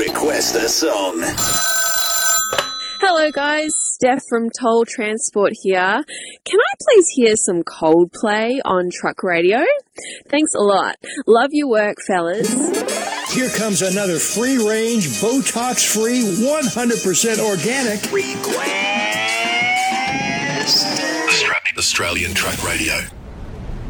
Request a song. Hello guys, Steph from Toll Transport here. Can I please hear some Coldplay on Truck Radio? Thanks a lot. Love your work, fellas. Here comes another free-range, Botox-free, 100% organic Request. Australian Truck Radio.